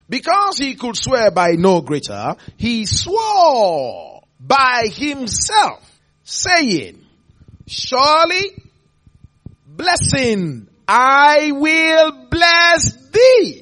Because he could swear by no greater, he swore by himself, saying, surely blessing I will bless thee.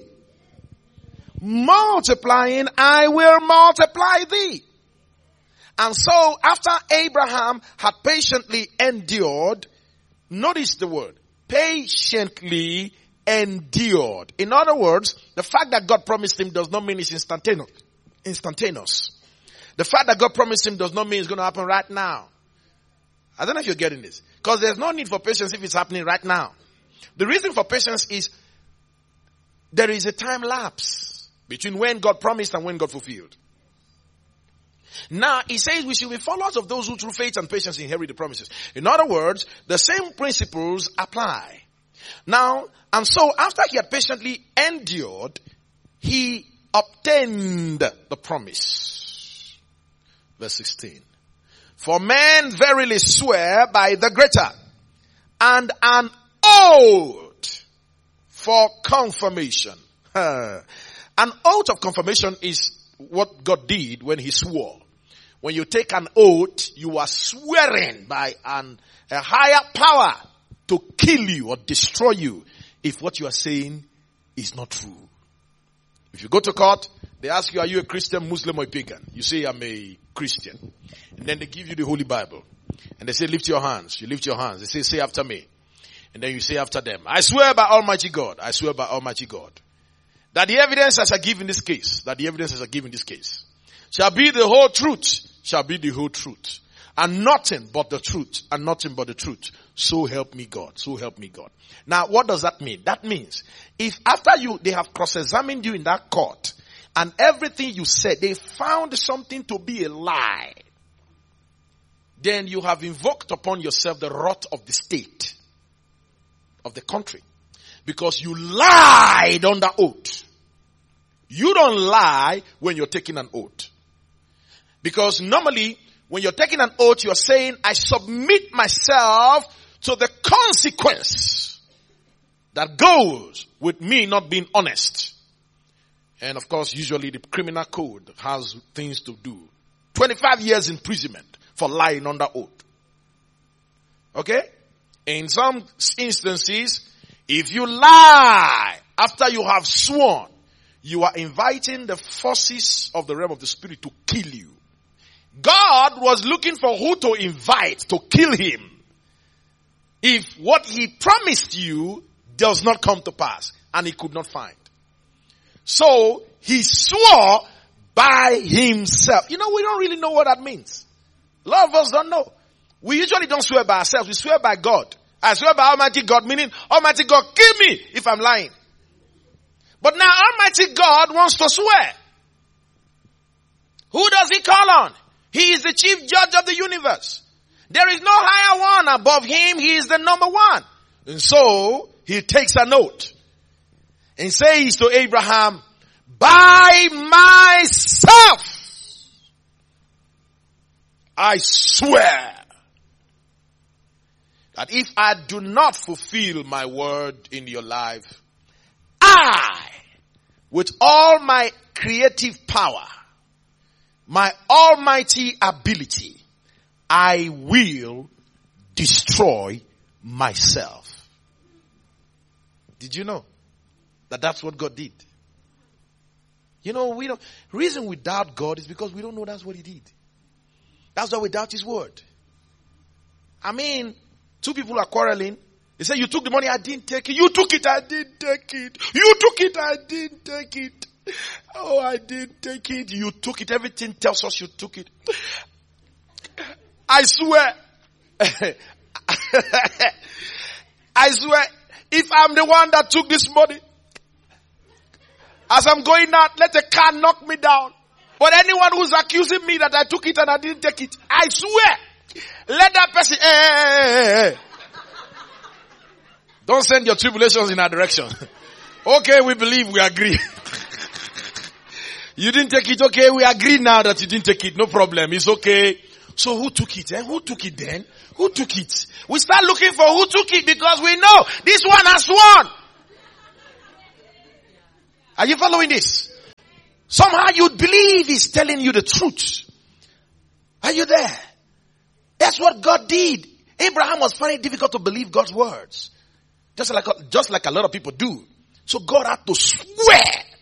Multiplying I will multiply thee. And so after Abraham had patiently endured, notice the word, patiently endured. In other words, the fact that God promised him does not mean it's instantaneous. The fact that God promised him does not mean it's going to happen right now. I don't know if you're getting this. Because there's no need for patience if it's happening right now. The reason for patience is there is a time lapse between when God promised and when God fulfilled. Now, he says we should be followers of those who through faith and patience inherit the promises. In other words, the same principles apply. Now, and so after he had patiently endured, he obtained the promise. Verse 16. For men verily swear by the greater, and an oath for confirmation. An oath of confirmation is what God did when he swore. When you take an oath, you are swearing by a higher power to kill you or destroy you if what you are saying is not true. If you go to court, they ask you, are you a Christian, Muslim, or a pagan? You say, I'm a Christian. And then they give you the Holy Bible. And they say, lift your hands. You lift your hands. They say after me. And then you say after them, I swear by Almighty God. I swear by Almighty God. That the evidence as I give in this case, shall be the whole truth, shall be the whole truth. And nothing but the truth, and nothing but the truth. So help me God, so help me God. Now what does that mean? That means, if after they have cross-examined you in that court, and everything you said, they found something to be a lie, then you have invoked upon yourself the wrath of the state, of the country. Because you lied under oath. You don't lie when you're taking an oath. Because normally, when you're taking an oath, you're saying, I submit myself to the consequence that goes with me not being honest. And of course, usually the criminal code has things to do. 25 years imprisonment for lying under oath. Okay? In some instances, if you lie after you have sworn, you are inviting the forces of the realm of the spirit to kill you. God was looking for who to invite to kill him if what he promised you does not come to pass, and he could not find. So he swore by himself. You know, we don't really know what that means. A lot of us don't know. We usually don't swear by ourselves. We swear by God. I swear by Almighty God, meaning Almighty God, kill me if I'm lying. But now Almighty God wants to swear. Who does he call on? He is the chief judge of the universe. There is no higher one above him. He is the number one. And so he takes an oath and says to Abraham, by myself, I swear that if I do not fulfill my word in your life, I, with all my creative power, my almighty ability, I will destroy myself. Did you know that that's what God did? You know, reason we doubt God is because we don't know that's what he did. That's why we doubt his word. I mean, two people are quarreling. They say, you took the money, I didn't take it. You took it, I didn't take it. You took it, I didn't take it. Oh, I didn't take it. You took it. Everything tells us you took it. I swear. I swear, if I'm the one that took this money, as I'm going out, let a car knock me down. But anyone who's accusing me that I took it and I didn't take it, I swear, let that person, hey. Don't send your tribulations in our direction. Okay, we believe, we agree. You didn't take it, okay, we agree now that you didn't take it, no problem, it's okay. So who took it? Who took it then? Who took it? We start looking for who took it because we know this one has won. Are you following this? Somehow you'd believe he's telling you the truth. Are you there? That's what God did. Abraham was finding it difficult to believe God's words. Just like a lot of people do. So God had to swear.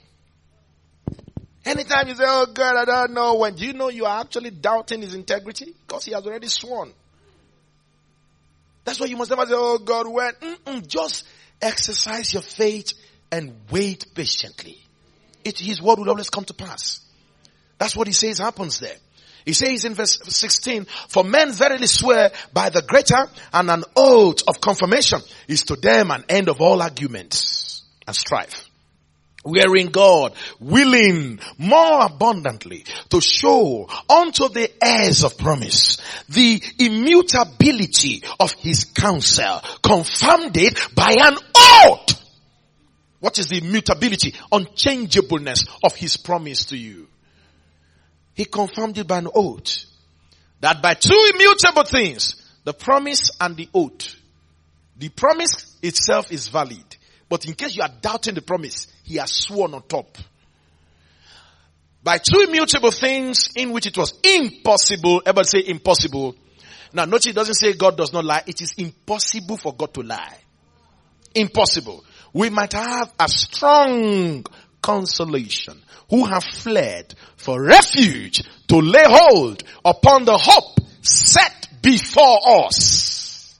Anytime you say, oh God, I don't know when. Do you know you are actually doubting his integrity? Because he has already sworn. That's why you must never say, oh God, when? Just exercise your faith and wait patiently. His word will always come to pass. That's what he says happens there. He says in verse 16, for men verily swear by the greater, and an oath of confirmation is to them an end of all arguments and strife. Wherein God, willing more abundantly to show unto the heirs of promise the immutability of his counsel, confirmed it by an oath. What is the immutability? Unchangeableness of his promise to you. He confirmed it by an oath. That by two immutable things, the promise and the oath. The promise itself is valid. But in case you are doubting the promise, he has sworn on top. By two immutable things in which it was impossible. Everybody say impossible. Now notice it doesn't say God does not lie. It is impossible for God to lie. Impossible. We might have a strong consolation who have fled for refuge to lay hold upon the hope set before us.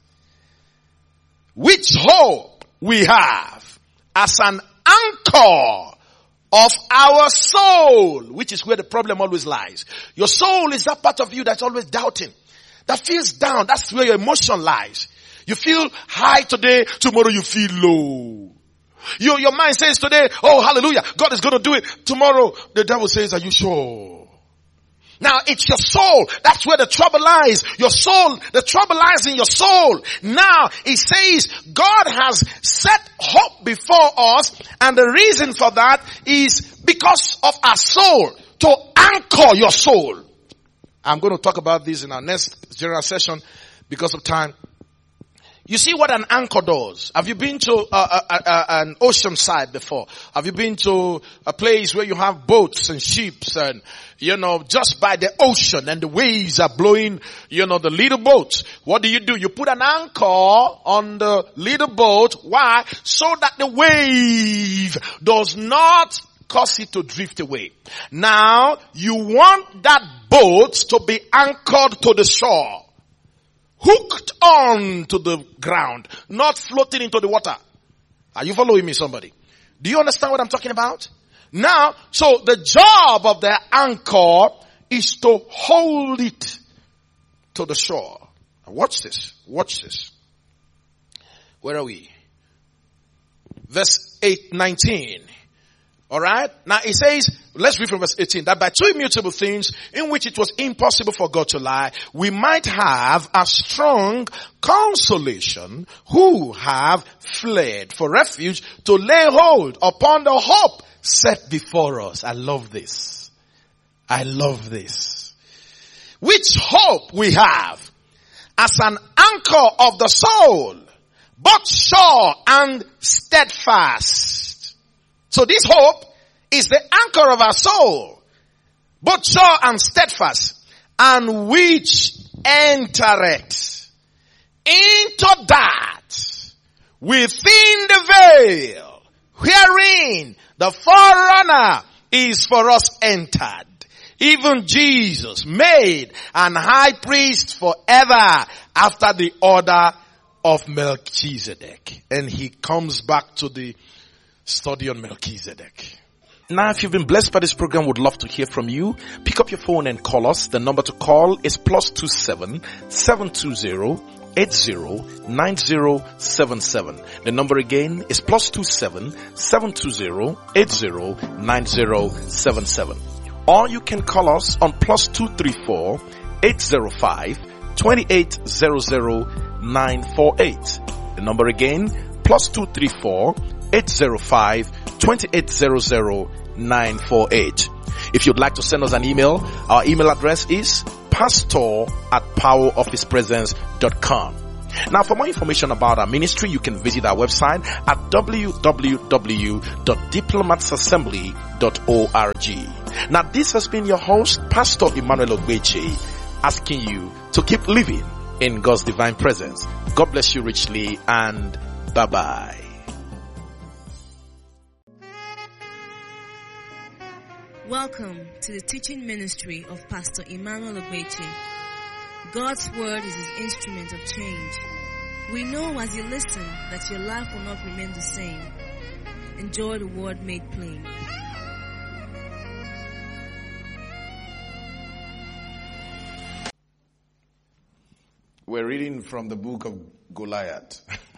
Which hope we have as an anchor of our soul, which is where the problem always lies. Your soul is that part of you that's always doubting, that feels down. That's where your emotion lies. You feel high today, tomorrow you feel low. Your mind says today, oh hallelujah, God is going to do it. Tomorrow the devil says, are you sure? Now it's your soul. That's where the trouble lies. Your soul, the trouble lies in your soul. Now it says God has set hope before us, and the reason for that is because of our soul, to anchor your soul. I'm going to talk about this in our next general session because of time. You see what an anchor does. Have you been to an ocean side before? Have you been to a place where you have boats and ships and, just by the ocean and the waves are blowing, the little boat? What do? You put an anchor on the little boat. Why? So that the wave does not cause it to drift away. Now, you want that boat to be anchored to the shore. Hooked on to the ground, not floating into the water. Are you following me, somebody? Do you understand what I'm talking about? Now, so the job of the anchor is to hold it to the shore. Now watch this. Watch this. Where are we? Verse 19. Alright? Now it says, let's read from verse 18, that by two immutable things in which it was impossible for God to lie, we might have a strong consolation who have fled for refuge to lay hold upon the hope set before us. I love this. I love this. Which hope we have as an anchor of the soul, both sure and steadfast. So this hope is the anchor of our soul, both sure and steadfast, and which entereth into that within the veil, wherein the forerunner is for us entered, even Jesus made an high priest forever after the order of Melchizedek. And he comes back to the study on Melchizedek. Now, if you've been blessed by this program, would love to hear from you. Pick up your phone and call us. The number to call is +27 720 809077. The number again is +27 720 809077. Or you can call us on +234 805 2800948. The number again, +234 805 2800948. If you'd like to send us an email, our email address is pastor@powerofhispresence.com. Now, for more information about our ministry, you can visit our website at www.diplomatsassembly.org. Now, this has been your host, Pastor Emmanuel Ogbeche, asking you to keep living in God's divine presence. God bless you richly, and bye-bye. Welcome to the teaching ministry of Pastor Emmanuel Ogbeche. God's word is his instrument of change. We know as you listen that your life will not remain the same. Enjoy the word made plain. We're reading from the book of Goliath.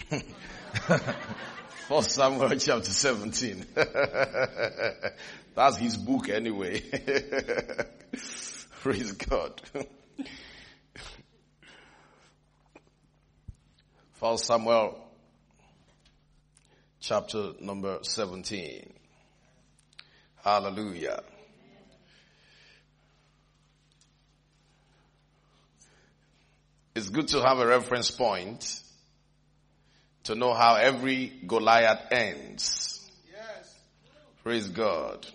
1 Samuel chapter 17. That's his book anyway. Praise God. 1 Samuel chapter number 17. Hallelujah. It's good to have a reference point to know how every Goliath ends. Yes. Praise God.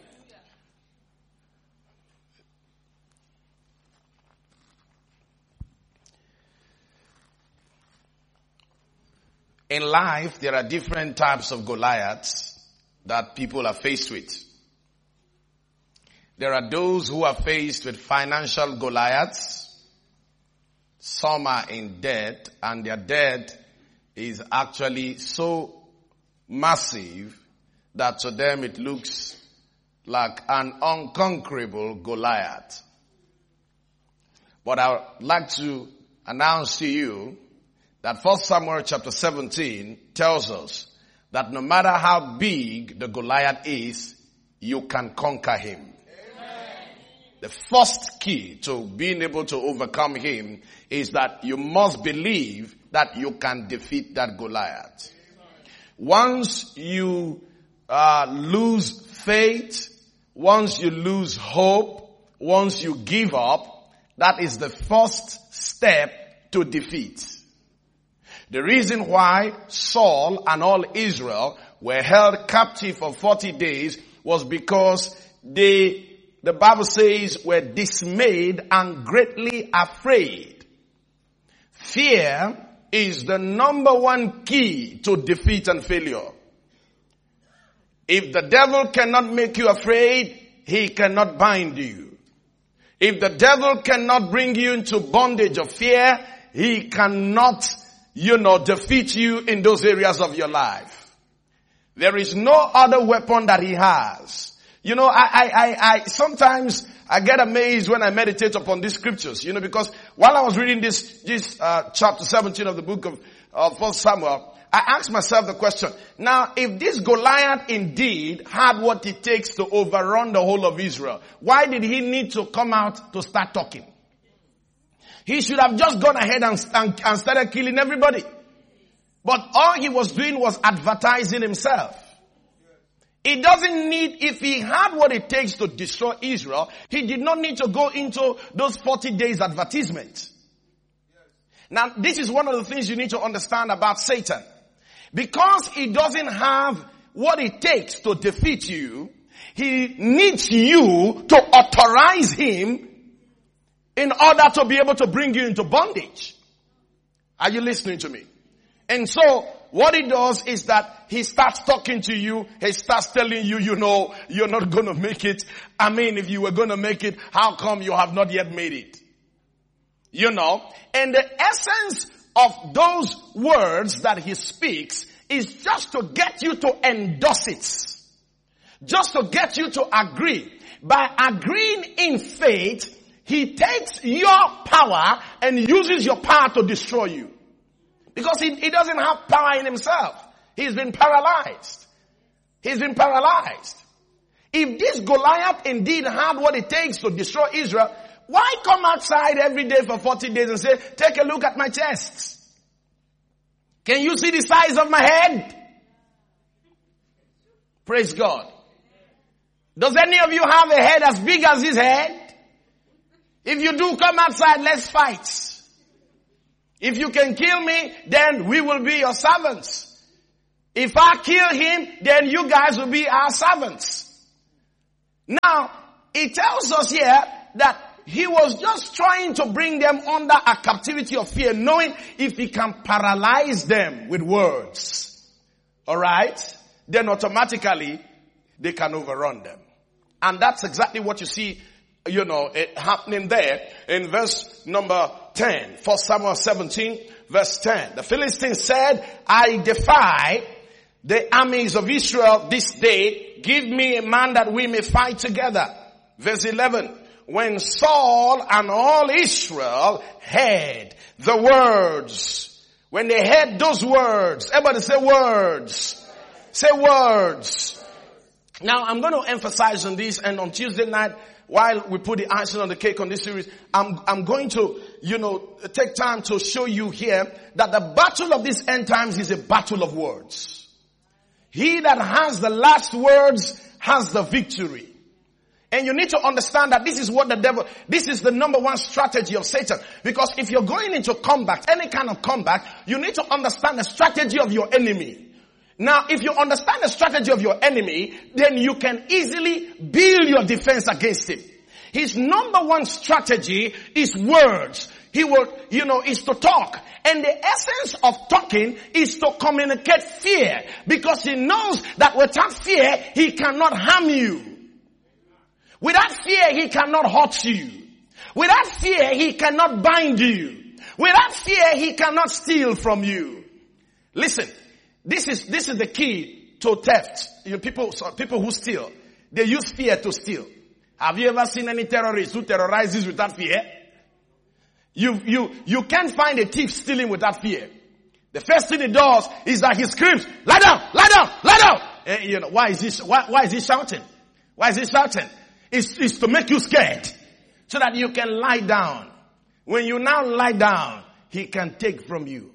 In life, there are different types of Goliaths that people are faced with. There are those who are faced with financial Goliaths. Some are in debt, and their debt is actually so massive that to them it looks like an unconquerable Goliath. But I would like to announce to you that 1 Samuel chapter 17 tells us that no matter how big the Goliath is, you can conquer him. The first key to being able to overcome him is that you must believe that you can defeat that Goliath. Once you lose faith, once you lose hope, once you give up, that is the first step to defeat. The reason why Saul and all Israel were held captive for 40 days was because the Bible says were dismayed and greatly afraid. Fear is the number one key to defeat and failure. If the devil cannot make you afraid, he cannot bind you. If the devil cannot bring you into bondage of fear, he cannot, defeat you in those areas of your life. There is no other weapon that he has. I sometimes I get amazed when I meditate upon these scriptures, because while I was reading this chapter 17 of the book of 1 Samuel, I asked myself the question, now if this Goliath indeed had what it takes to overrun the whole of Israel, why did he need to come out to start talking? He should have just gone ahead and started killing everybody. But all he was doing was advertising himself. He doesn't need, if he had what it takes to destroy Israel, he did not need to go into those 40 days advertisement. Now, this is one of the things you need to understand about Satan. Because he doesn't have what it takes to defeat you, he needs you to authorize him in order to be able to bring you into bondage. Are you listening to me? And so, what he does is that he starts talking to you. He starts telling you, you're not going to make it. I mean, if you were going to make it, how come you have not yet made it? And the essence of those words that he speaks is just to get you to endorse it. Just to get you to agree. By agreeing in faith, he takes your power and uses your power to destroy you. Because he doesn't have power in himself. He's been paralyzed. He's been paralyzed. If this Goliath indeed had what it takes to destroy Israel, why come outside every day for 40 days and say, take a look at my chest? Can you see the size of my head? Praise God. Does any of you have a head as big as his head? If you do, come outside, let's fight. If you can kill me, then we will be your servants. If I kill him, then you guys will be our servants. Now, it tells us here that he was just trying to bring them under a captivity of fear, knowing if he can paralyze them with words, alright, then automatically they can overrun them. And that's exactly what you see, happening there in verse number 10. 1 Samuel 17, verse 10. The Philistines said, I defy the armies of Israel this day. Give me a man that we may fight together. Verse 11. When Saul and all Israel heard the words, when they heard those words, everybody say words. Say words. Now I'm going to emphasize on this, and on Tuesday night, while we put the icing on the cake on this series, I'm going to, take time to show you here that the battle of these end times is a battle of words. He that has the last words has the victory. And you need to understand that this is this is the number one strategy of Satan. Because if you're going into combat, any kind of combat, you need to understand the strategy of your enemy. Now, if you understand the strategy of your enemy, then you can easily build your defense against him. His number one strategy is words. He will, is to talk. And the essence of talking is to communicate fear. Because he knows that without fear, he cannot harm you. Without fear, he cannot hurt you. Without fear, he cannot bind you. Without fear, he cannot steal from you. Listen, this is the key to theft. People who steal, they use fear to steal. Have you ever seen any terrorist who terrorizes without fear? You can't find a thief stealing without fear. The first thing he does is that he screams, lie down, lie down, lie down. And, why is he shouting? Why is he shouting? It's to make you scared so that you can lie down. When you now lie down, he can take from you.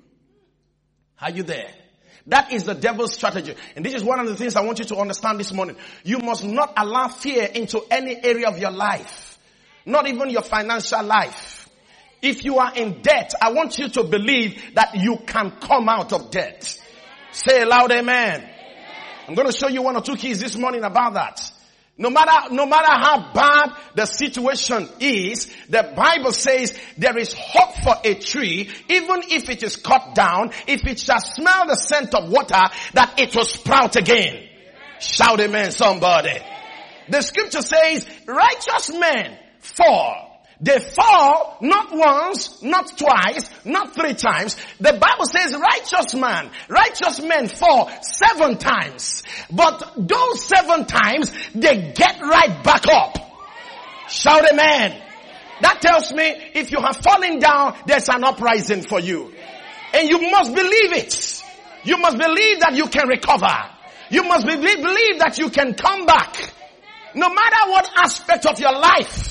Are you there? That is the devil's strategy. And this is one of the things I want you to understand this morning. You must not allow fear into any area of your life. Not even your financial life. If you are in debt, I want you to believe that you can come out of debt. Say aloud, amen. I'm going to show you one or two keys this morning about that. No matter how bad the situation is, the Bible says there is hope for a tree, even if it is cut down, if it shall smell the scent of water, that it will sprout again. Shout amen, somebody. The scripture says, righteous men fall. They fall not once, not twice, not 3 times. The Bible says righteous men fall 7 times. But those 7 times, they get right back up. Shout amen. That tells me if you have fallen down, there's an uprising for you. And you must believe it. You must believe that you can recover. You must believe that you can come back. No matter what aspect of your life.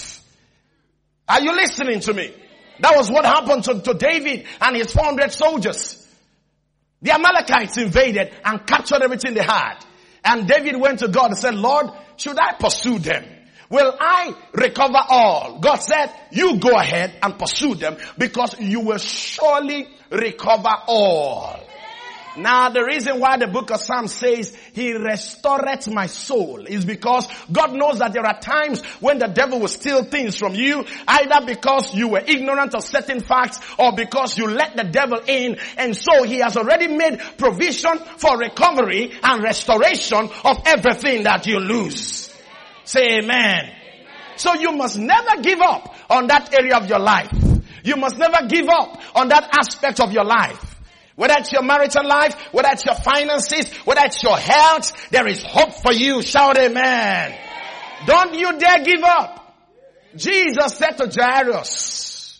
Are you listening to me? That was what happened to David and his 400 soldiers. The Amalekites invaded and captured everything they had. And David went to God and said, Lord, should I pursue them? Will I recover all? God said, you go ahead and pursue them because you will surely recover all. Now the reason why the book of Psalms says he restoreth my soul is because God knows that there are times when the devil will steal things from you, either because you were ignorant of certain facts or because you let the devil in, and so he has already made provision for recovery and restoration of everything that you lose. Say amen. So you must never give up on that area of your life. You must never give up on that aspect of your life. Whether it's your marital life, whether it's your finances, whether it's your health, there is hope for you. Shout amen. Don't you dare give up. Jesus said to Jairus,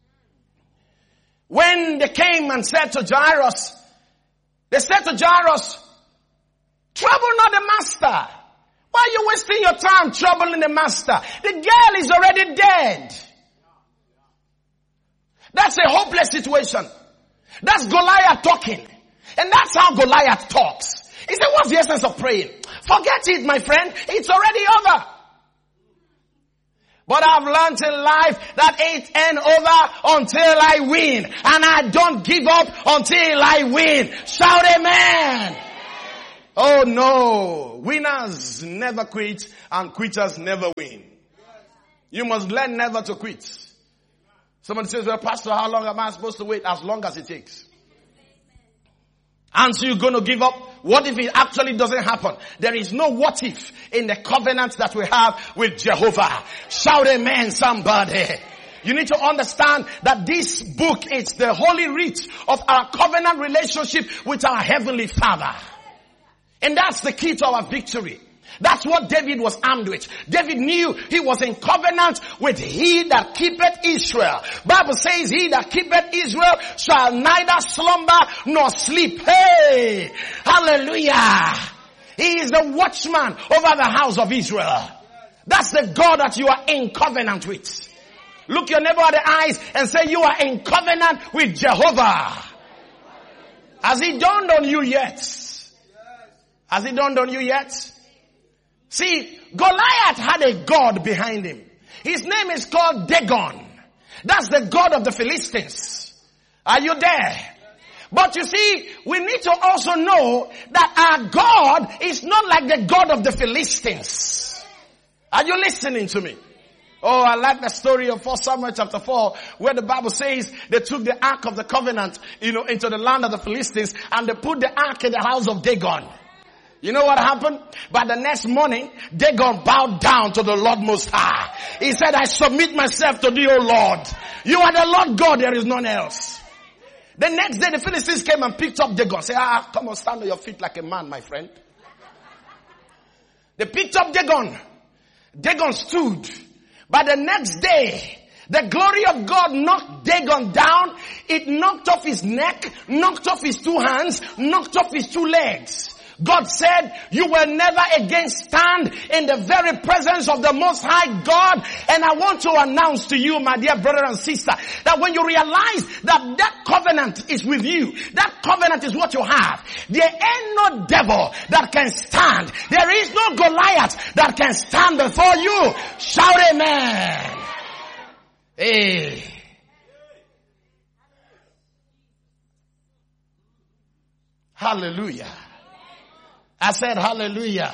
when they came and said to Jairus, they said to Jairus, trouble not the master. Why are you wasting your time troubling the master? The girl is already dead. That's a hopeless situation. That's Goliath talking. And that's how Goliath talks. He said, what's the essence of praying? Forget it, my friend. It's already over. But I've learned in life that it ain't over until I win. And I don't give up until I win. Shout amen. Oh no. Winners never quit and quitters never win. You must learn never to quit. Somebody says, well, Pastor, how long am I supposed to wait? As long as it takes. And so you're going to give up? What if it actually doesn't happen? There is no what if in the covenant that we have with Jehovah. Shout amen, somebody. You need to understand that this book is the holy writ of our covenant relationship with our heavenly Father. And that's the key to our victory. That's what David was armed with. David knew he was in covenant with he that keepeth Israel. Bible says he that keepeth Israel shall neither slumber nor sleep. Hey! Hallelujah! He is the watchman over the house of Israel. That's the God that you are in covenant with. Look your neighbor at the eyes and say, you are in covenant with Jehovah. Has he dawned on you yet? Has he dawned on you yet? See, Goliath had a god behind him. His name is called Dagon. That's the god of the Philistines. Are you there? But you see, we need to also know that our God is not like the god of the Philistines. Are you listening to me? Oh, I like the story of 1 Samuel chapter 4, where the Bible says they took the ark of the covenant, into the land of the Philistines, and they put the ark in the house of Dagon. You know what happened? By the next morning, Dagon bowed down to the Lord Most High. He said, I submit myself to thee, O Lord. You are the Lord God, there is none else. The next day, the Philistines came and picked up Dagon. Say, come on, stand on your feet like a man, my friend. They picked up Dagon. Dagon stood. By the next day, the glory of God knocked Dagon down. It knocked off his neck, knocked off his 2 hands, knocked off his 2 legs. God said, you will never again stand in the very presence of the Most High God. And I want to announce to you, my dear brother and sister, that when you realize that that covenant is with you, that covenant is what you have, there ain't no devil that can stand. There is no Goliath that can stand before you. Shout amen. Hey. Hallelujah. I said hallelujah.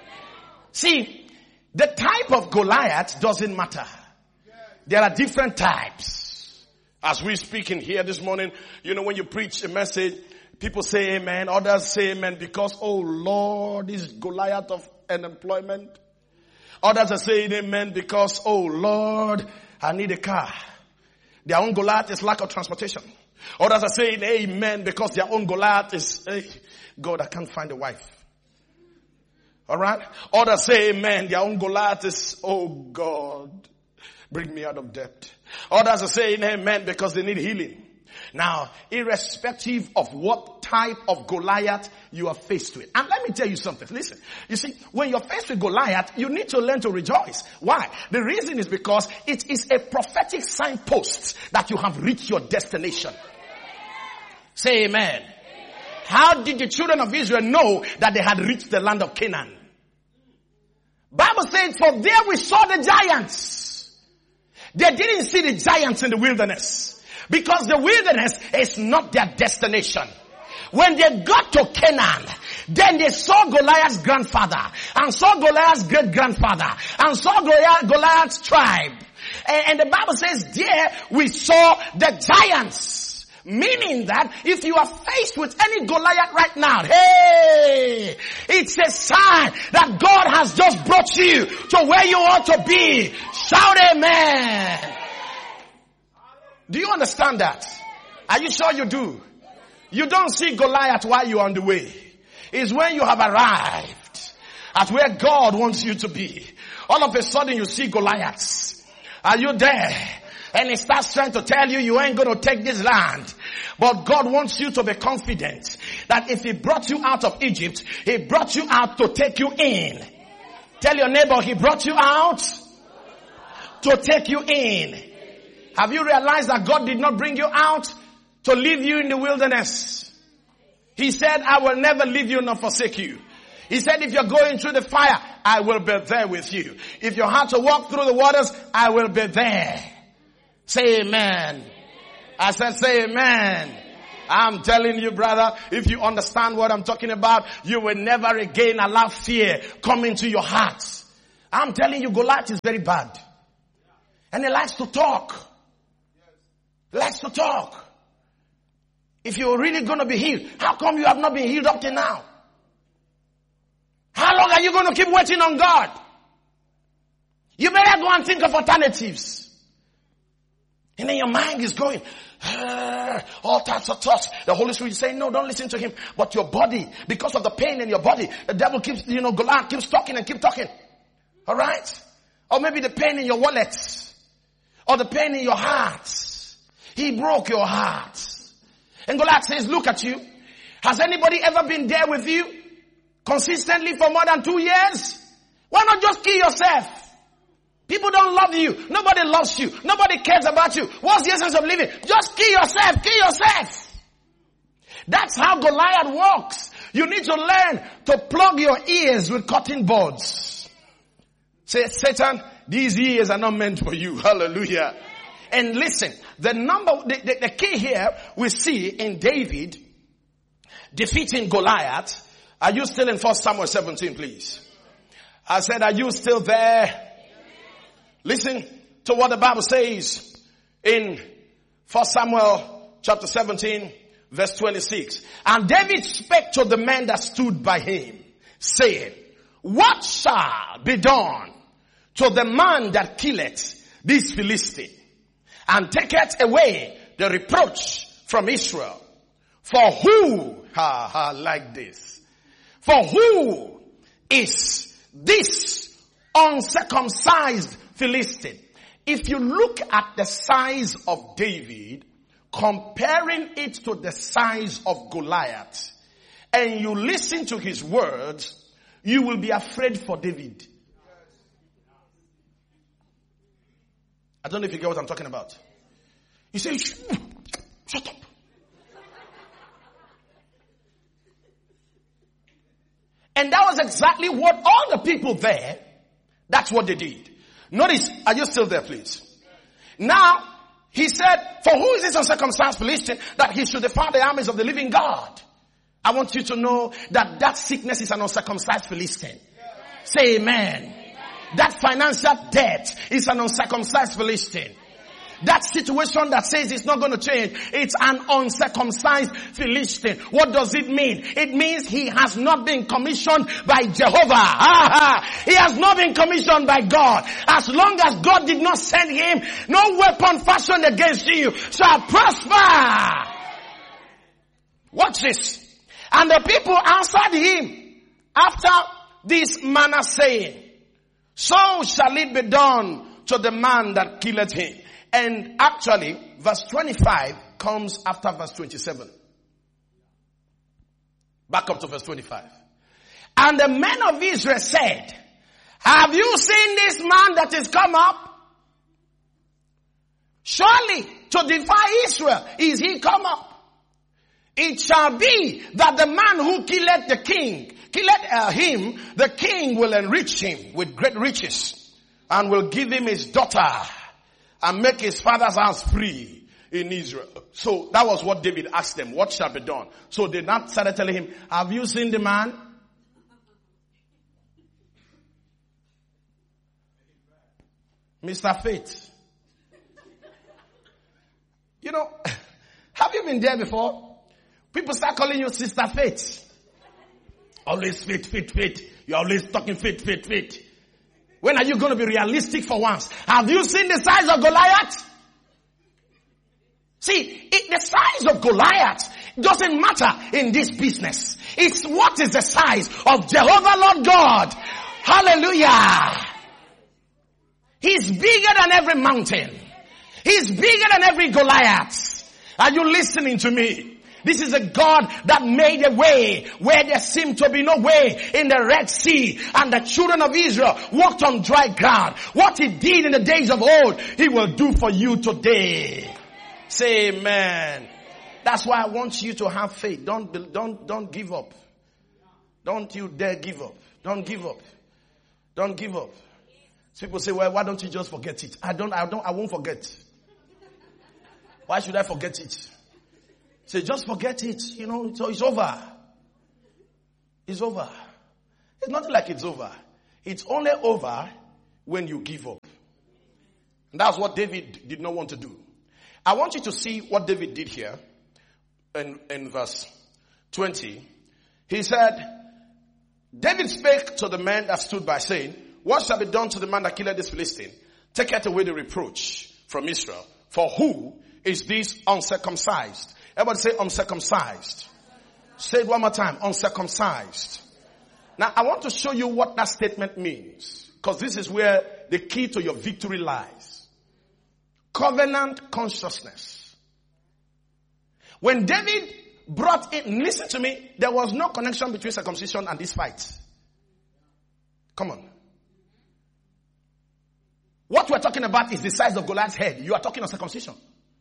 See, the type of Goliath doesn't matter. There are different types. As we speak in here this morning, when you preach a message, people say amen, others say amen because, oh Lord, this Goliath of unemployment. Others are saying amen because, oh Lord, I need a car. Their own Goliath is lack of transportation. Others are saying amen because their own Goliath is, hey, God, I can't find a wife. Alright? Others say amen. Their own Goliath is, oh God, bring me out of debt. Others are saying amen because they need healing. Now, irrespective of what type of Goliath you are faced with. And let me tell you something. Listen, you see, when you're faced with Goliath, you need to learn to rejoice. Why? The reason is because it is a prophetic signpost that you have reached your destination. Say amen. How did the children of Israel know that they had reached the land of Canaan? Bible says, for there we saw the giants. They didn't see the giants in the wilderness. Because the wilderness is not their destination. When they got to Canaan, then they saw Goliath's grandfather, and saw Goliath's great-grandfather, and saw Goliath's tribe. And the Bible says, there we saw the giants. Meaning that if you are faced with any Goliath right now, hey, it's a sign that God has just brought you to where you ought to be. Shout amen. Do you understand that? Are you sure you do? You don't see Goliath while you're on the way. It's when you have arrived at where God wants you to be. All of a sudden you see Goliaths. Are you there? And he starts trying to tell you, you ain't going to take this land. But God wants you to be confident that if he brought you out of Egypt, he brought you out to take you in. Tell your neighbor, he brought you out to take you in. Have you realized that God did not bring you out to leave you in the wilderness? He said, I will never leave you nor forsake you. He said, if you're going through the fire, I will be there with you. If you have to walk through the waters, I will be there. Say amen. I said, say amen. I'm telling you, brother, if you understand what I'm talking about, you will never again allow fear come into your hearts. I'm telling you, Goliath is very bad. And he likes to talk. He likes to talk. If you're really going to be healed, how come you have not been healed up to now? How long are you going to keep waiting on God? You better go and think of alternatives. And then your mind is going, all types of thoughts. The Holy Spirit is saying, no, don't listen to him. But your body, because of the pain in your body, the devil keeps, Goliath keeps talking and keep talking. Alright? Or maybe the pain in your wallet. Or the pain in your heart. He broke your heart. And Goliath says, look at you. Has anybody ever been there with you? Consistently for more than 2 years? Why not just kill yourself? People don't love you. Nobody loves you. Nobody cares about you. What's the essence of living? Just kill yourself. Kill yourself. That's how Goliath works. You need to learn to plug your ears with cotton buds. Say, Satan, these ears are not meant for you. Hallelujah. And listen, the key here we see in David defeating Goliath. Are you still in 1 Samuel 17, please? I said, are you still there? Listen to what the Bible says in 1 Samuel chapter 17, verse 26. And David spake to the man that stood by him, saying, what shall be done to the man that killeth this Philistine, and taketh away the reproach from Israel? For who, like this, for who is this uncircumcised Philistine? If you look at the size of David, comparing it to the size of Goliath, and you listen to his words, you will be afraid for David. I don't know if you get what I'm talking about. You say, shut up. And that was exactly what all the people there, that's what they did. Notice, are you still there, please? Now, he said, for who is this uncircumcised Philistine that he should defy the armies of the living God? I want you to know that sickness is an uncircumcised Philistine. Say amen. That financial debt is an uncircumcised Philistine. That situation that says it's not going to change, it's an uncircumcised Philistine. What does it mean? It means he has not been commissioned by Jehovah. He has not been commissioned by God. As long as God did not send him, no weapon fashioned against you shall prosper. Watch this. And the people answered him after this manner, saying, so shall it be done to the man that killeth him. And actually, verse 25 comes after verse 27. Back up to verse 25. And the men of Israel said, have you seen this man that is come up? Surely to defy Israel is he come up. It shall be that the man who killeth the king, the king will enrich him with great riches, and will give him his daughter, and make his father's house free in Israel. So that was what David asked them. What shall be done? So they now started telling him, have you seen the man? Mr. Faith. Have you been there before? People start calling you Sister Faith. Always faith. You're always talking faith. When are you going to be realistic for once? Have you seen the size of Goliath? See, the size of Goliath doesn't matter in this business. It's what is the size of Jehovah Lord God. Hallelujah. He's bigger than every mountain. He's bigger than every Goliath. Are you listening to me? This is a God that made a way where there seemed to be no way in the Red Sea, and the children of Israel walked on dry ground. What he did in the days of old, he will do for you today. Say amen. That's why I want you to have faith. Don't give up. Don't you dare give up. Don't give up. Don't give up. People say, well, why don't you just forget it? I won't forget. Why should I forget it? Say, just forget it. So it's over. It's over. It's not like it's over. It's only over when you give up. And that's what David did not want to do. I want you to see what David did here in verse 20. He said, David spake to the man that stood by, saying, what shall be done to the man that killed this Philistine? Taketh away the reproach from Israel. For who is this uncircumcised? Everybody say uncircumcised. Say it one more time. Uncircumcised. Now I want to show you what that statement means. Because this is where the key to your victory lies. Covenant consciousness. When David brought in, listen to me, there was no connection between circumcision and this fight. Come on. What we're talking about is the size of Goliath's head. You are talking of circumcision.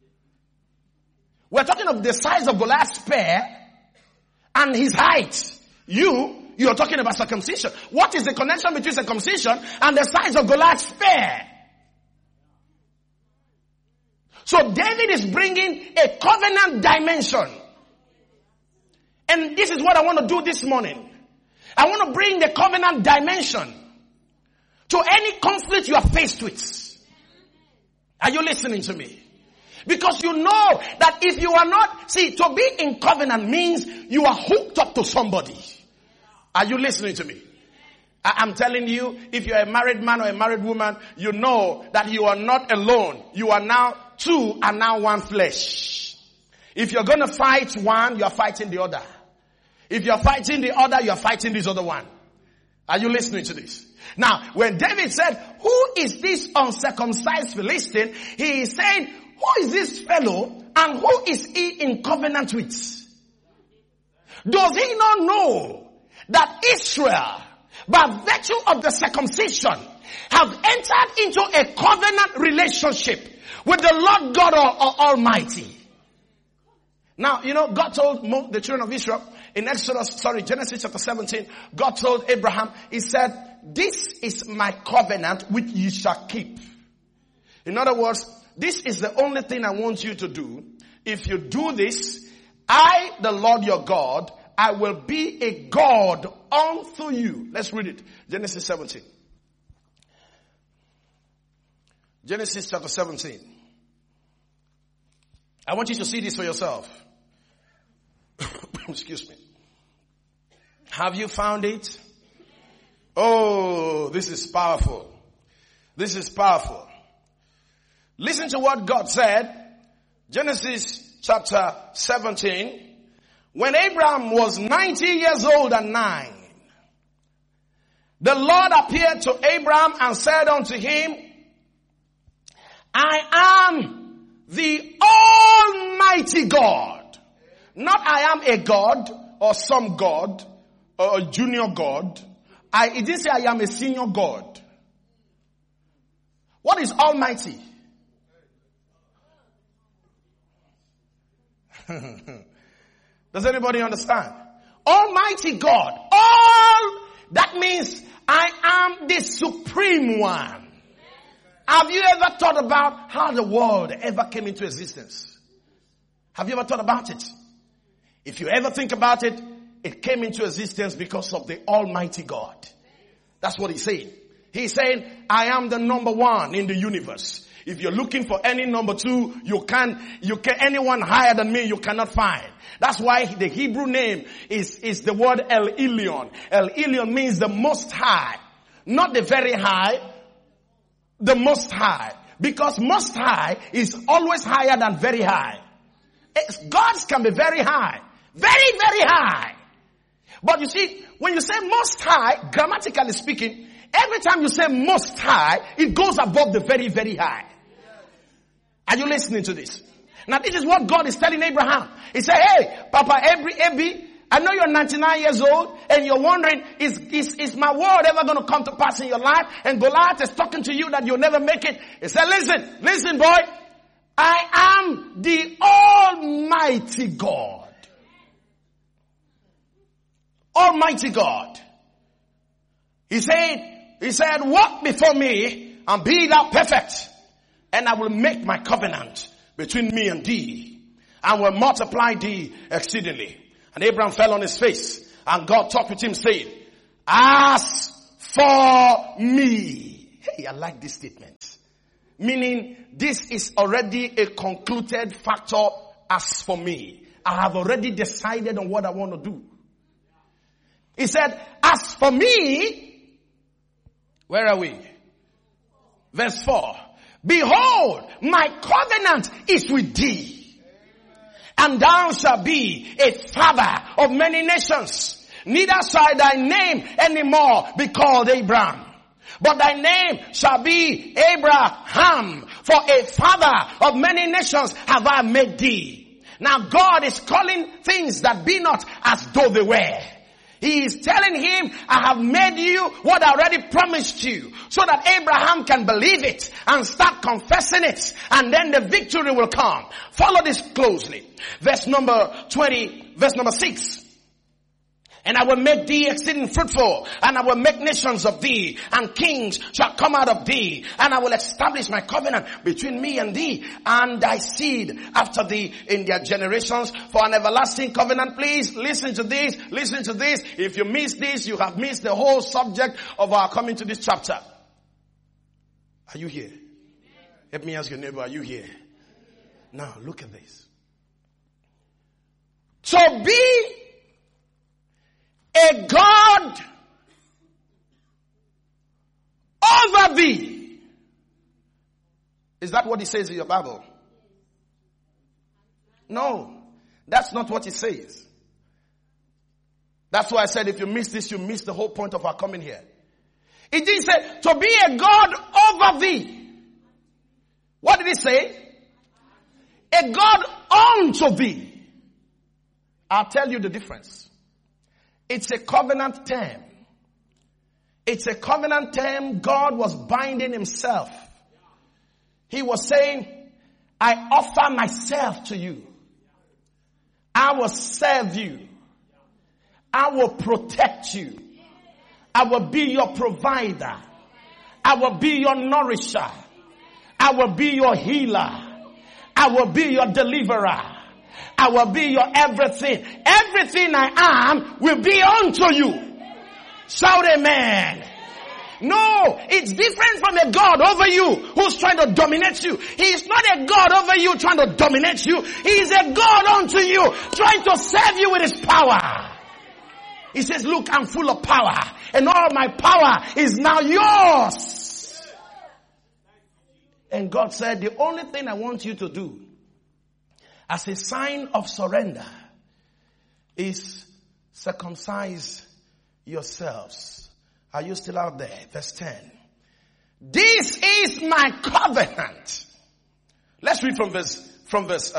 We're talking of the size of Goliath's spear and his height. You're talking about circumcision. What is the connection between circumcision and the size of Goliath's spear? So David is bringing a covenant dimension. And this is what I want to do this morning. I want to bring the covenant dimension to any conflict you are faced with. Are you listening to me? Because you know that if you are not, to be in covenant means you are hooked up to somebody. Are you listening to me? I'm telling you, if you're a married man or a married woman, you know that you are not alone. You are now two and now one flesh. If you're going to fight one, you are fighting the other. If you're fighting the other, you are fighting this other one. Are you listening to this? Now, when David said, who is this uncircumcised Philistine? He is saying, who is this fellow and who is he in covenant with? Does he not know that Israel, by virtue of the circumcision, have entered into a covenant relationship with the Lord God Almighty? Now, God told the children of Israel in Genesis chapter 17, God told Abraham, he said, this is my covenant which you shall keep. In other words, this is the only thing I want you to do. If you do this, I, the Lord your God, I will be a God unto you. Let's read it. Genesis 17. Genesis chapter 17. I want you to see this for yourself. Excuse me. Have you found it? Oh, this is powerful. This is powerful. Listen to what God said. Genesis chapter 17. When Abraham was 90 years old and 9, the Lord appeared to Abraham and said unto him, I am the Almighty God. Not I am a God or some God or a junior God. It didn't say I am a senior God. What is Almighty? Does anybody understand? Almighty God. That means I am the supreme one. Have you ever thought about how the world ever came into existence? Have you ever thought about it? If you ever think about it, it came into existence because of the Almighty God. That's what he's saying. He's saying, I am the number one in the universe. If you're looking for any number two, anyone higher than me, you cannot find. That's why the Hebrew name is the word El Elyon. El Elyon means the most high. Not the very high, the most high. Because most high is always higher than very high. Gods can be very high. Very, very high. But you see, when you say most high, grammatically speaking, every time you say most high, it goes above the very, very high. Are you listening to this? Now this is what God is telling Abraham. He said, hey, Papa Abby, I know you're 99 years old and you're wondering, is my word ever going to come to pass in your life? And Goliath is talking to you that you'll never make it. He said, listen boy, I am the Almighty God. Almighty God. He said, walk before me and be thou perfect, and I will make my covenant between me and thee, and will multiply thee exceedingly. And Abraham fell on his face, and God talked with him, saying, as for me. Hey, I like this statement. Meaning, this is already a concluded factor. As for me, I have already decided on what I want to do. He said, as for me, where are we? Verse 4. Behold, my covenant is with thee, and thou shalt be a father of many nations. Neither shall thy name anymore be called Abraham, but thy name shall be Abraham, for a father of many nations have I made thee. Now God is calling things that be not as though they were. He is telling him, I have made you what I already promised you, so that Abraham can believe it and start confessing it, and then the victory will come. Follow this closely. Verse number 6. And I will make thee exceeding fruitful, and I will make nations of thee, and kings shall come out of thee, and I will establish my covenant between me and thee, and thy seed after thee in their generations, for an everlasting covenant. Please listen to this, listen to this. If you miss this, you have missed the whole subject of our coming to this chapter. Are you here? Let me ask your neighbor, are you here? Now look at this. So be a God over thee. Is that what it says in your Bible? No, that's not what it says. That's why I said if you miss this, you miss the whole point of our coming here. It didn't say to be a God over thee. What did it say? A God unto thee. I'll tell you the difference. It's a covenant term. It's a covenant term. God was binding himself. He was saying, I offer myself to you. I will serve you. I will protect you. I will be your provider. I will be your nourisher. I will be your healer. I will be your deliverer. I will be your everything. Everything I am will be unto you. Shout amen. No, it's different from a God over you who's trying to dominate you. He is not a God over you trying to dominate you. He is a God unto you trying to serve you with his power. He says, look, I'm full of power, and all my power is now yours. And God said, the only thing I want you to do as a sign of surrender is circumcise yourselves. Are you still out there? Verse 10. This is my covenant. Let's read from verse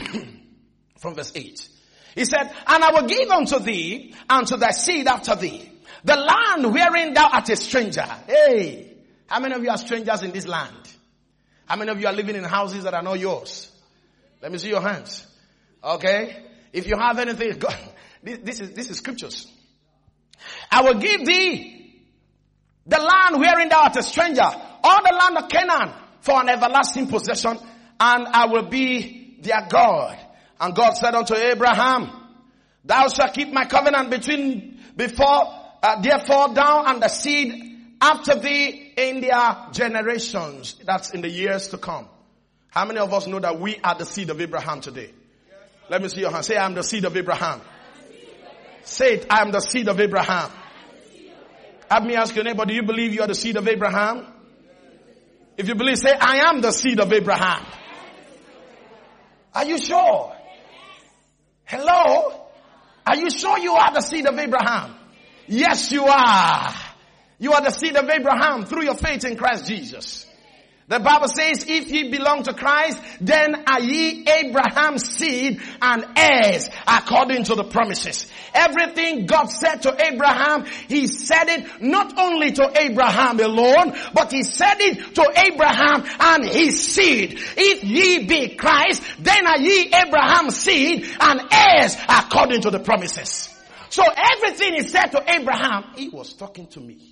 8. He said, and I will give unto thee and to thy seed after thee the land wherein thou art a stranger. Hey, how many of you are strangers in this land? How many of you are living in houses that are not yours? Let me see your hands. Okay. If you have anything, God, this is scriptures. I will give thee the land wherein thou art a stranger, all the land of Canaan for an everlasting possession, and I will be their God. And God said unto Abraham, thou shalt keep my covenant therefore thou and the seed after thee in their generations. That's in the years to come. How many of us know that we are the seed of Abraham today? Let me see your hand. Say, I am the seed of Abraham. Say it, I am the seed of Abraham. Have me ask your neighbor, do you believe you are the seed of Abraham? If you believe, say, I am the seed of Abraham. Are you sure? Hello? Are you sure you are the seed of Abraham? Yes, you are. You are the seed of Abraham through your faith in Christ Jesus. The Bible says, if ye belong to Christ, then are ye Abraham's seed and heirs according to the promises. Everything God said to Abraham, he said it not only to Abraham alone, but he said it to Abraham and his seed. If ye be Christ, then are ye Abraham's seed and heirs according to the promises. So everything he said to Abraham, he was talking to me.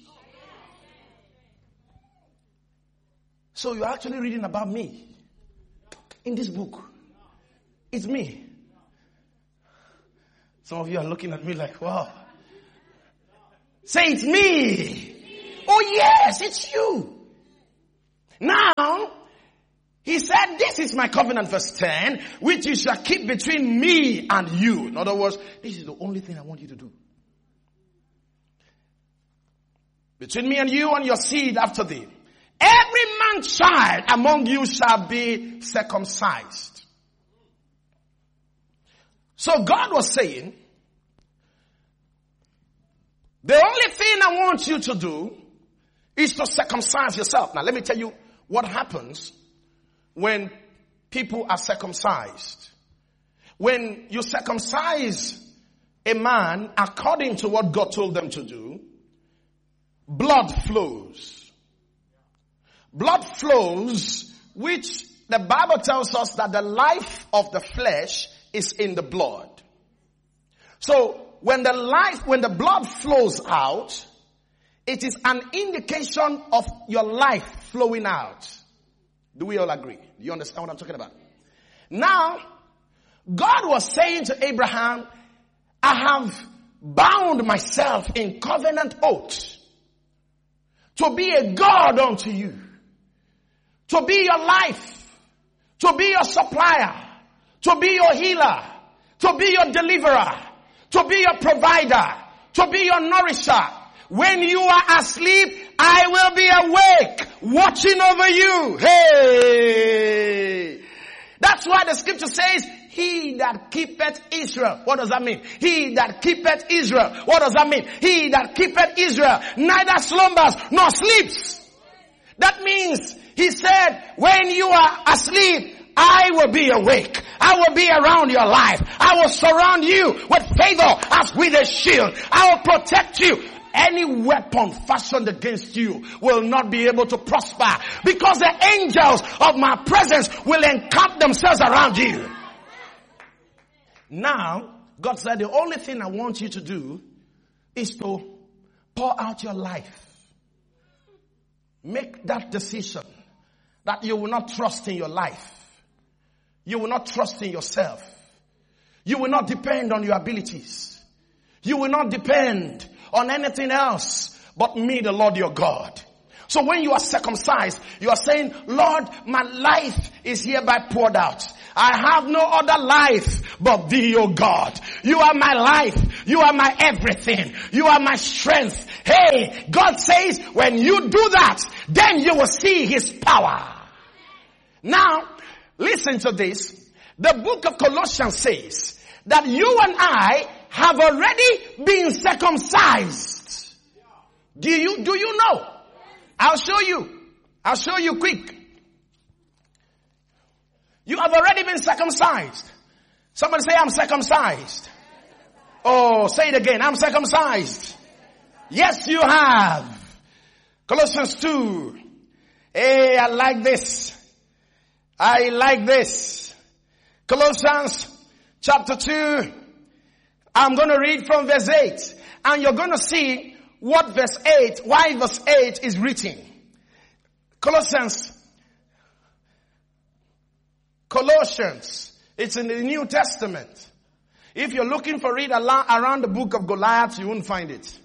So you're actually reading about me in this book. It's me. Some of you are looking at me like, wow. Say it's me. Oh yes, it's you. Now, he said, this is my covenant, verse 10, which you shall keep between me and you. In other words, this is the only thing I want you to do. Between me and you and your seed after thee. Every man child among you shall be circumcised. So God was saying, the only thing I want you to do is to circumcise yourself. Now let me tell you what happens when people are circumcised. When you circumcise a man according to what God told them to do, blood flows. Blood flows, which the Bible tells us that the life of the flesh is in the blood. So when the blood flows out, it is an indication of your life flowing out. Do we all agree? Do you understand what I'm talking about? Now, God was saying to Abraham, I have bound myself in covenant oath to be a God unto you, to be your life, to be your supplier, to be your healer, to be your deliverer, to be your provider, to be your nourisher. When you are asleep, I will be awake, watching over you. Hey! That's why the scripture says, he that keepeth Israel. What does that mean? He that keepeth Israel. What does that mean? He that keepeth Israel neither slumbers nor sleeps. That means, he said, when you are asleep, I will be awake. I will be around your life. I will surround you with favor as with a shield. I will protect you. Any weapon fashioned against you will not be able to prosper, because the angels of my presence will encamp themselves around you. Now, God said, the only thing I want you to do is to pour out your life. Make that decision that you will not trust in your life. You will not trust in yourself. You will not depend on your abilities. You will not depend on anything else but me, the Lord your God. So when you are circumcised, you are saying, Lord, my life is hereby poured out. I have no other life but thee, O God. You are my life. You are my everything. You are my strength. Hey, God says, when you do that, then you will see his power. Now, listen to this. The book of Colossians says that you and I have already been circumcised. Do you know? I'll show you. I'll show you quick. You have already been circumcised. Somebody say, I'm circumcised. Oh, say it again. I'm circumcised. Yes, you have. Colossians 2. Hey, I like this. I like this. Colossians chapter 2. I'm going to read from verse 8. And you're going to see why verse 8 is written. Colossians. It's in the New Testament. If you're looking for it around the book of Goliath, you won't find it.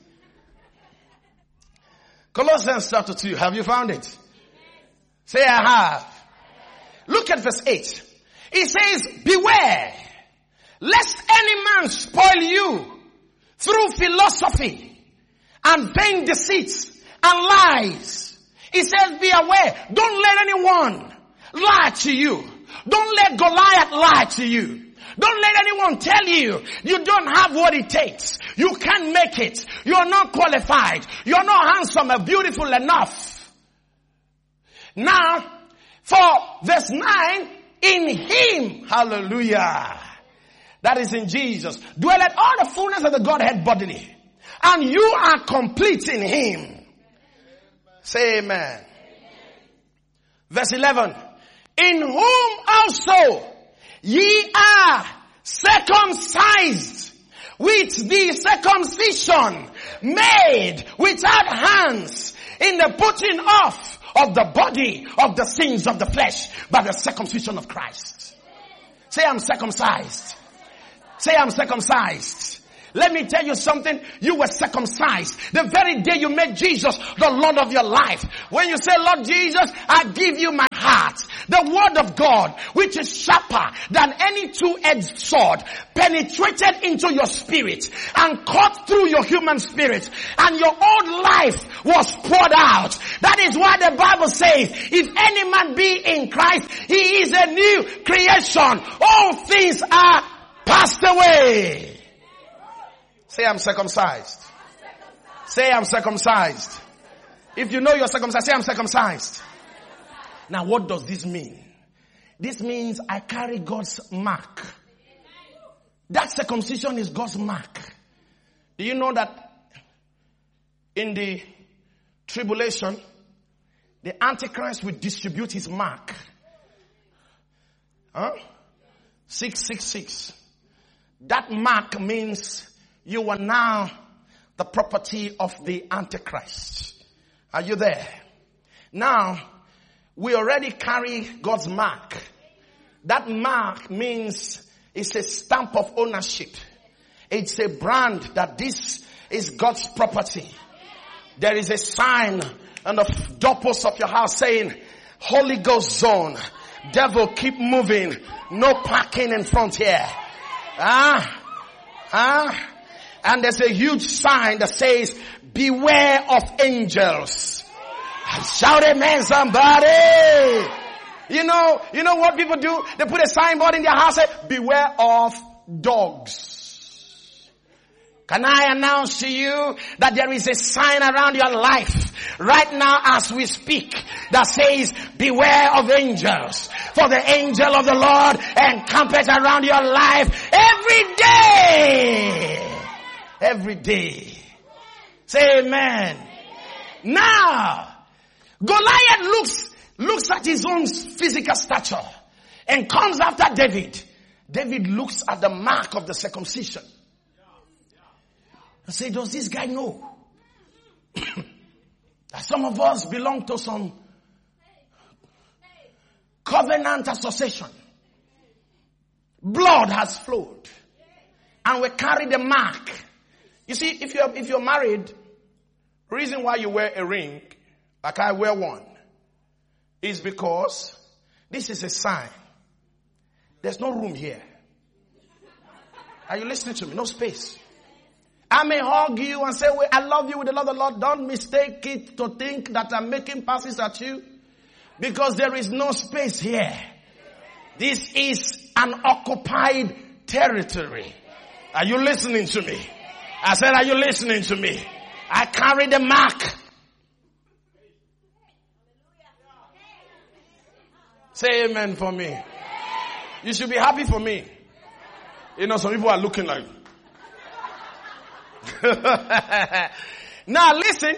Colossians chapter 2. Have you found it? Say, I have. Look at verse 8. It says, beware, lest any man spoil you through philosophy and vain deceits and lies. It says, be aware. Don't let anyone lie to you. Don't let Goliath lie to you. Don't let anyone tell you you don't have what it takes. You can't make it. You're not qualified. You're not handsome or beautiful enough. Now, for verse 9, in him, hallelujah, that is in Jesus, dwelleth all the fullness of the Godhead bodily. And you are complete in him. Say amen. Verse 11, in whom also ye are circumcised with the circumcision made without hands in the putting off of the body of the sins of the flesh by the circumcision of Christ. Say, I'm circumcised. Say, I'm circumcised. Let me tell you something. You were circumcised the very day you made Jesus the Lord of your life. When you say, Lord Jesus, I give you my heart. The word of God, which is sharper than any two-edged sword, penetrated into your spirit and cut through your human spirit, and your old life was poured out. That is why the Bible says, if any man be in Christ, he is a new creation. All things are passed away. Say, I'm circumcised. Say, I'm circumcised. If you know you're circumcised, say, I'm circumcised. Now, what does this mean? This means I carry God's mark. That circumcision is God's mark. Do you know that in the tribulation, the Antichrist will distribute his mark? 666. That mark means you are now the property of the Antichrist. Are you there? Now, we already carry God's mark. That mark means it's a stamp of ownership. It's a brand that this is God's property. There is a sign on the doorpost of your house saying, Holy Ghost zone. Devil, keep moving. No parking in front here. And there's a huge sign that says, beware of angels. Shout amen, somebody. You know what people do? They put a signboard in their house, say, beware of dogs. Can I announce to you that there is a sign around your life right now as we speak that says, beware of angels. For the angel of the Lord encampeth around your life every day. Every day. Say amen. Now, Goliath looks at his own physical stature and comes after David. David looks at the mark of the circumcision. And say, does this guy know that some of us belong to some covenant association? Blood has flowed and we carry the mark. You see, if you're married, the reason why you wear a ring, like I wear one, is because this is a sign. There's no room here. Are you listening to me? No space. I may hug you and say, well, I love you with the love of the Lord. Don't mistake it to think that I'm making passes at you, because there is no space here. This is an occupied territory. Are you listening to me? I said, are you listening to me? I carry the mark. Say amen for me. You should be happy for me. You know, some people are looking like. Now listen.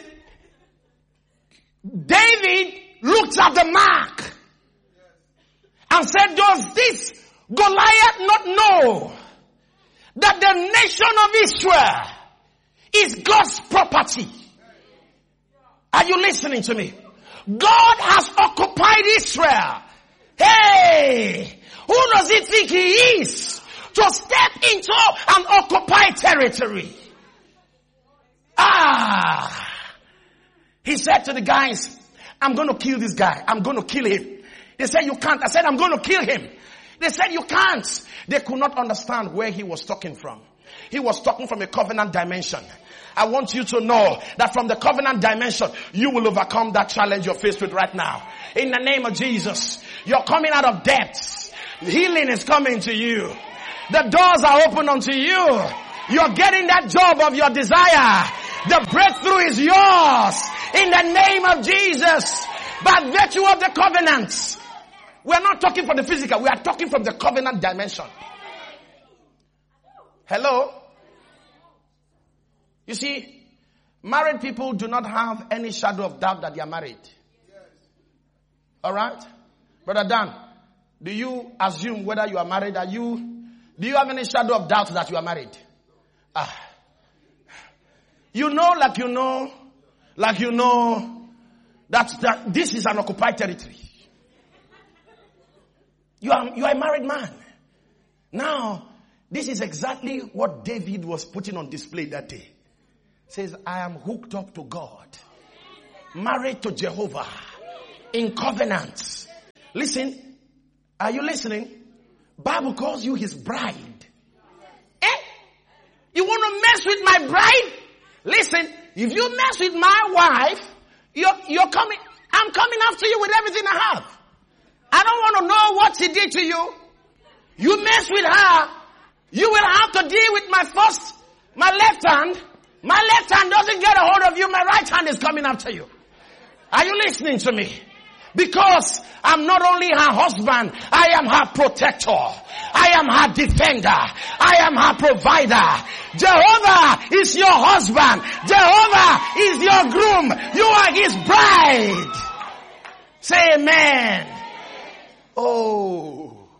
David looked at the mark and said, does this Goliath not know that the nation of Israel is God's property? Are you listening to me? God has occupied Israel. Hey, who does he think he is to step into an occupied territory? He said to the guys, I'm going to kill this guy. I'm going to kill him. They said, you can't. I said, I'm going to kill him. They said, you can't. They could not understand where he was talking from. He was talking from a covenant dimension. I want you to know that from the covenant dimension, you will overcome that challenge you're faced with right now. In the name of Jesus, you're coming out of depths. Healing is coming to you. The doors are open unto you. You're getting that job of your desire. The breakthrough is yours. In the name of Jesus. By virtue of the covenants. We're not talking from the physical. We are talking from the covenant dimension. Hello? You see, married people do not have any shadow of doubt that they are married. Alright? Brother Dan, do you assume whether you are married? Do you have any shadow of doubt that you are married? You know, that this is an occupied territory. You are a married man. Now, this is exactly what David was putting on display that day. Says, I am hooked up to God, married to Jehovah, in covenant. Listen, are you listening? Bible calls you his bride. You want to mess with my bride? Listen, if you mess with my wife, you're coming. I'm coming after you with everything I have. I don't want to know what she did to you. You mess with her, you will have to deal with my left hand. My left hand doesn't get a hold of you. My right hand is coming after you. Are you listening to me? Because I'm not only her husband, I am her protector. I am her defender. I am her provider. Jehovah is your husband. Jehovah is your groom. You are his bride. Say amen. Oh.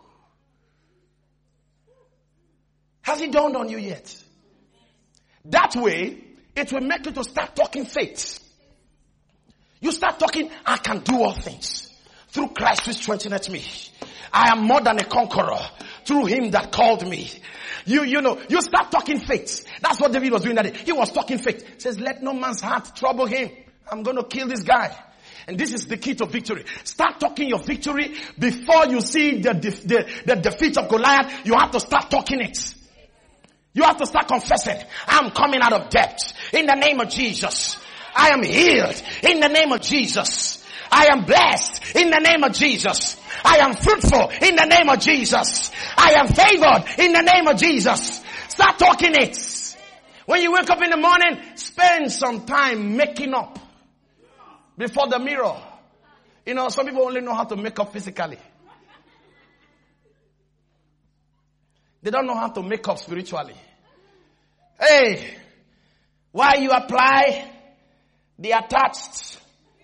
Has it dawned on you yet? That way, it will make you to start talking faith. You start talking, I can do all things through Christ who strengtheneth me. I am more than a conqueror through him that called me. You start talking faith. That's what David was doing that day. He was talking faith. He says, let no man's heart trouble him. I'm going to kill this guy. And this is the key to victory. Start talking your victory before you see the defeat of Goliath. You have to start talking it. You have to start confessing. I'm coming out of debt in the name of Jesus. I am healed in the name of Jesus. I am blessed in the name of Jesus. I am fruitful in the name of Jesus. I am favored in the name of Jesus. Start talking it. When you wake up in the morning, spend some time making up before the mirror. You know, some people only know how to make up physically. They don't know how to make up spiritually. Hey, while you apply the attached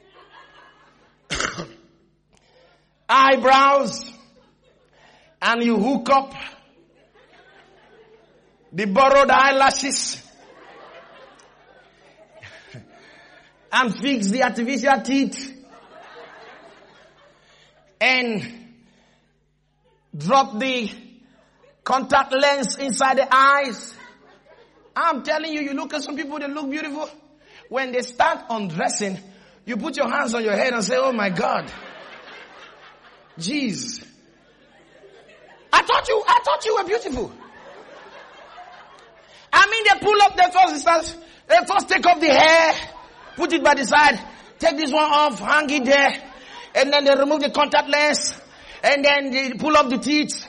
eyebrows and you hook up the borrowed eyelashes and fix the artificial teeth and drop the contact lens inside the eyes. I'm telling you, you look at some people, they look beautiful. When they start undressing, you put your hands on your head and say, oh my God. Jeez. I thought you were beautiful. I mean, they pull up their first, they first take off the hair, put it by the side, take this one off, hang it there, and then they remove the contact lens, and then they pull up the teeth.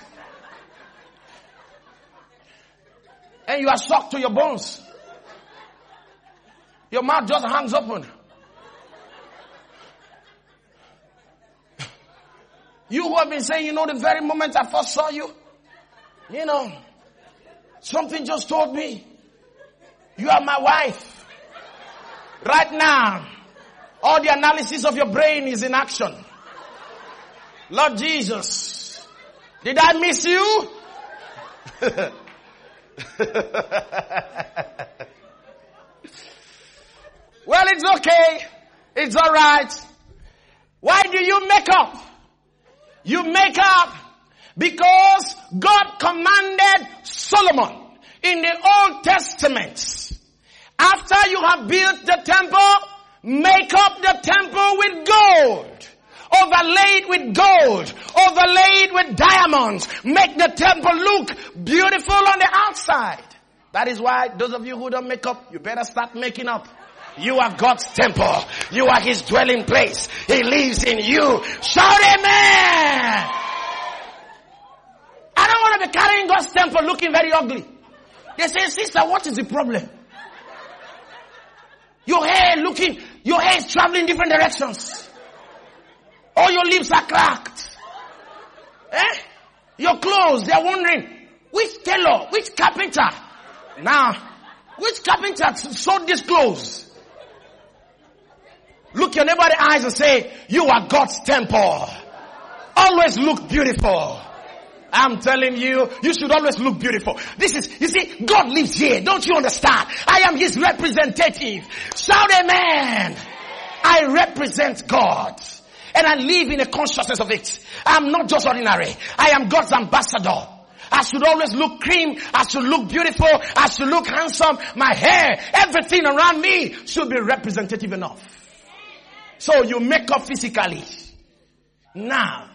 And you are shocked to your bones. Your mouth just hangs open. You who have been saying, you know, the very moment I first saw you, you know, something just told me, you are my wife. Right now, all the analysis of your brain is in action. Lord Jesus, did I miss you? Well, it's okay. It's all right. Why do you make up? You make up because God commanded Solomon in the Old Testament, after you have built the temple, make up the temple with gold, overlaid with gold, overlaid with diamonds. Make the temple look beautiful on the outside. That is why those of you who don't make up, you better start making up. You are God's temple. You are his dwelling place. He lives in you. Shout amen. I don't want to be carrying God's temple looking very ugly. They say, sister, what is the problem? Your hair is traveling different directions. All your lips are cracked. Your clothes, they're wondering, which tailor, which carpenter? Now, which carpenter sewed these clothes? Look your neighbor in the eyes and say, you are God's temple. Always look beautiful. I'm telling you, you should always look beautiful. You see, God lives here. Don't you understand? I am his representative. Shout amen. I represent God. And I live in a consciousness of it. I'm not just ordinary. I am God's ambassador. I should always look clean. I should look beautiful. I should look handsome. My hair, everything around me should be representative enough. So you make up physically. Now,